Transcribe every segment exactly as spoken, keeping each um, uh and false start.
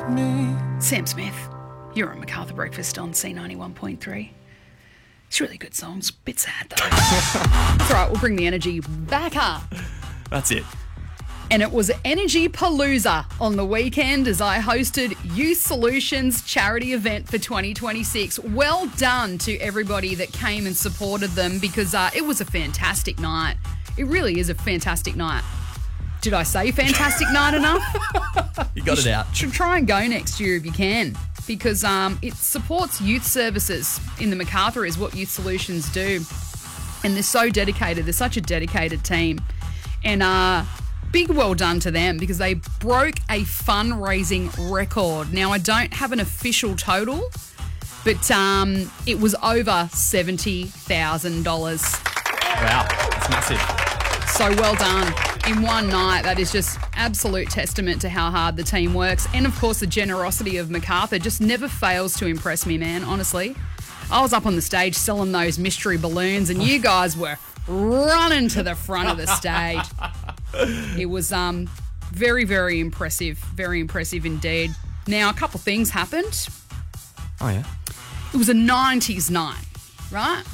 me. Sam Smith, you're on MacArthur Breakfast on C ninety-one point three. It's a really good song. It's a bit sad though. That's all right, we'll bring the energy back up. That's it. And it was Energy Palooza on the weekend as I hosted Youth Solutions charity event for twenty twenty-six. Well done to everybody that came and supported them because uh, it was a fantastic night. It really is a fantastic night. Did I say fantastic night enough? You got you it out. Should try and go next year if you can because um, it supports youth services in the MacArthur is what Youth Solutions do. And they're so dedicated. They're such a dedicated team. And uh, big well done to them because they broke a fundraising record. Now, I don't have an official total, but um, it was over seventy thousand dollars. Wow, that's massive. So well done. In one night, that is just absolute testament to how hard the team works. And, of course, the generosity of MacArthur just never fails to impress me, man, honestly. I was up on the stage selling those mystery balloons and you guys were running to the front of the stage. It was um, very, very impressive. Very impressive indeed. Now, a couple things happened. Oh, yeah? It was a nineties night, right?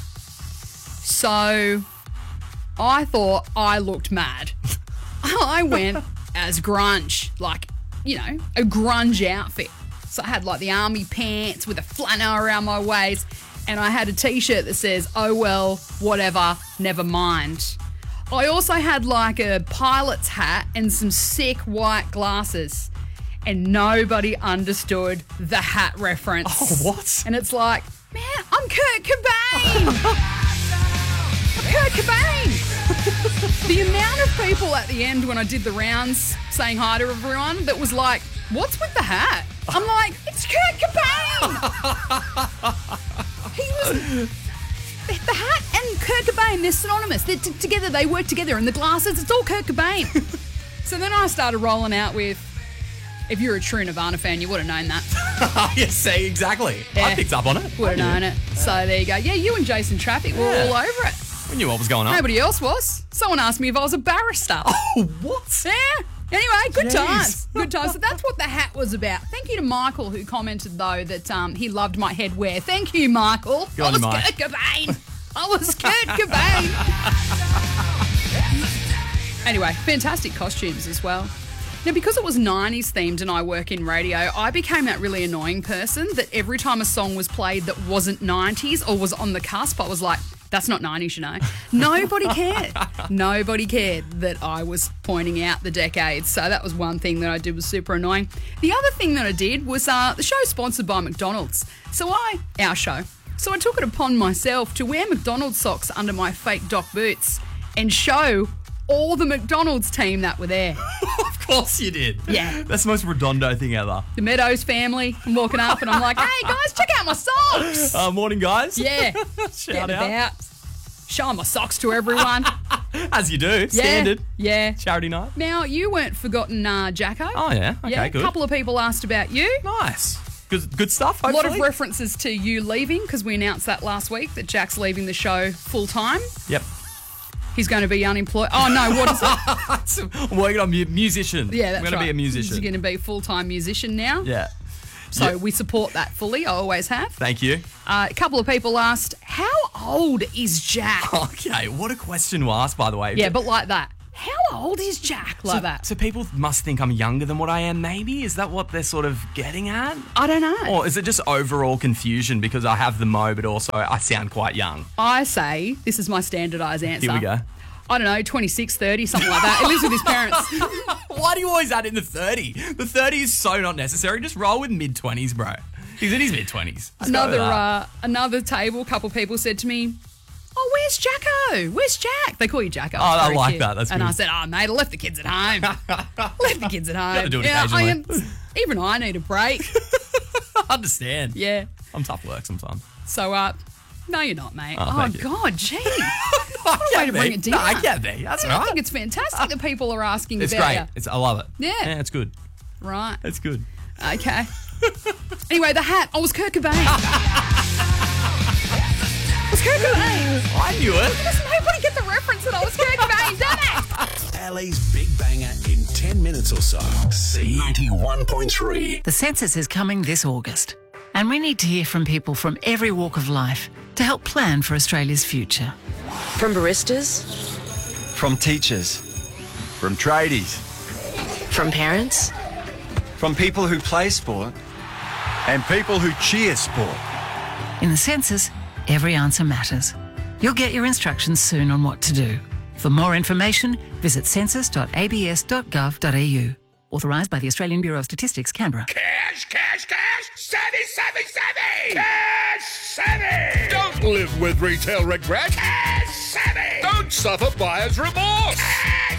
So I thought I looked mad. I went as grunge, like, you know, a grunge outfit. So I had like the army pants with a flannel around my waist and I had a t-shirt that says, oh well, whatever, never mind. I also had like a pilot's hat and some sick white glasses and nobody understood the hat reference. Oh, what? And it's like, man, I'm Kurt Cobain. I'm Kurt Cobain. The amount of people at the end when I did the rounds saying hi to everyone that was like, what's with the hat? I'm like, it's Kurt Cobain. He was... The hat and Kurt Cobain, they're synonymous. They're t- together, they work together. And the glasses, it's all Kurt Cobain. So then I started rolling out with, if you're a true Nirvana fan, you would have known that. Yes, see, exactly. Yeah. I picked up on it. Would have known it. So there you go. Yeah, you and Jason Traffic were Yeah. all over it. We knew what was going on. Nobody else was. Someone asked me if I was a barrister. Oh, what? Yeah. Anyway, good Jeez. times. Good times. So that's what the hat was about. Thank you to Michael who commented, though, that um, he loved my headwear. Thank you, Michael. Good I on was you, Mike. Kurt Cobain. I was Kurt Cobain. Anyway, fantastic costumes as well. Now, because it was nineties themed and I work in radio, I became that really annoying person that every time a song was played that wasn't nineties or was on the cusp, I was like, that's not nineties, you know. Nobody cared. Nobody cared that I was pointing out the decades. So that was one thing that I did was super annoying. The other thing that I did was uh, the show's sponsored by McDonald's. So I, our show, so I took it upon myself to wear McDonald's socks under my fake Doc boots and show all the McDonald's team that were there. Of course you did. Yeah. That's the most redondo thing ever. The Meadows family. I'm walking up and I'm like, hey, guys, check out my socks. Uh, morning, guys. Yeah. Shout Getting out. about. Showing my socks to everyone. As you do. Yeah. Standard. Yeah. Charity night. Now, you weren't forgotten, uh, Jacko. Oh, yeah. Okay, yeah, good. A couple of people asked about you. Nice. Good, good stuff, A hopefully. lot of references to you leaving because we announced that last week that Jack's leaving the show full time. Yep. He's going to be unemployed. Oh, no, what is it? I'm working on mu- musician. Yeah, that's I'm going right. to be a musician. He's going to be a full-time musician now. Yeah. So Yeah. we support that fully. I always have. Thank you. Uh, a couple of people asked, how old is Jack? Okay, what a question to ask, by the way. Yeah, but like that. How old is Jack? Like so, that. So people must think I'm younger than what I am, maybe? Is that what they're sort of getting at? I don't know. Or is it just overall confusion because I have the mo, but also I sound quite young? I say, this is my standardised answer. Here we go. I don't know, twenty-six, thirty, something like that. He lives with his parents. Why do you always add in the thirty? The thirty is so not necessary. Just roll with mid-twenties, bro. He's in his mid-twenties. Let's go with Another that. uh, another table, couple people said to me, oh, where's Jacko? Where's Jack? They call you Jacko. Oh, It's I very like cute. that. That's And good. I said, oh, mate, I left the kids at home. left the kids at home. Gotta do it Yeah, I occasionally. am- even I need a break. I understand. Yeah. I'm tough work sometimes. So, uh, no, you're not, mate. Oh, Oh, thank you. God, gee. I What a way to bring it down. No, I get me. That's I all right. think it's fantastic that people are asking It's about great. you. It's, I love it. Yeah. Yeah, it's good. Right. It's good. Okay. Anyway, the hat. I was Kurt Cobain. I was Kurt Cobain. I knew it. Does nobody get the reference that I was Kurt Cobain? Damn it! Ali's Big Banger in ten minutes or so. C ninety-one point three. The census is coming this August, and we need to hear from people from every walk of life to help plan for Australia's future. From baristas, From teachers, from tradies, from parents, from people who play sport, and people who cheer sport. In the census, every answer matters. You'll get your instructions soon on what to do. For more information, visit census dot a b s dot gov dot a u. Authorised by the Australian Bureau of Statistics, Canberra. Cash, cash, cash! Savvy, savvy, savvy! Cash savvy! Don't live with retail regret. Cash savvy! Don't suffer buyer's remorse.